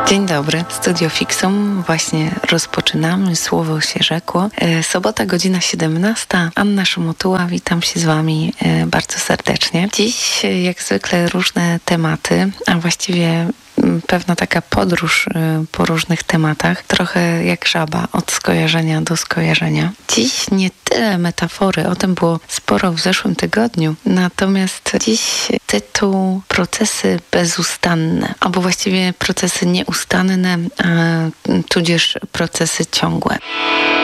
Dzień dobry, Studio Fixum. Właśnie rozpoczynamy, słowo się rzekło. Sobota, godzina 17. Anna Szomotuła, witam się z Wami bardzo serdecznie. Dziś jak zwykle różne tematy, a właściwie pewna taka podróż po różnych tematach, trochę jak żaba, od skojarzenia do skojarzenia. Dziś nie tyle metafory, o tym było sporo w zeszłym tygodniu, natomiast dziś tytuł Procesy bezustanne, albo właściwie procesy nieustanne, tudzież procesy ciągłe.